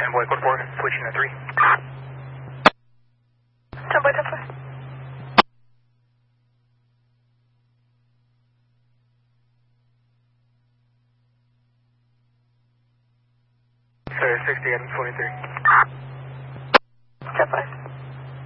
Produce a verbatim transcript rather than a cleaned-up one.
Boy, code four, switching to three. ten Boy, ten four. Sorry, sixty, item twenty-three. ten five.